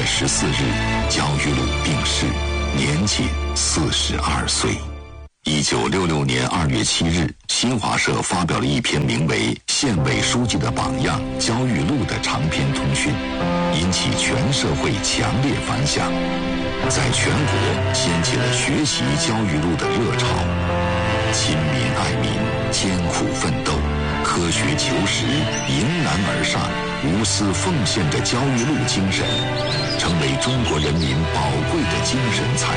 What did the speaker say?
14日，焦裕禄病逝，年仅42岁。1966年2月7日，新华社发表了一篇名为《县委书记的榜样——焦裕禄》的长篇通讯，引起全社会强烈反响，在全国掀起了学习焦裕禄的热潮。亲民爱民，艰苦奋斗，科学求实，迎难而上，无私奉献的焦裕禄精神，成为中国人民宝贵的精神财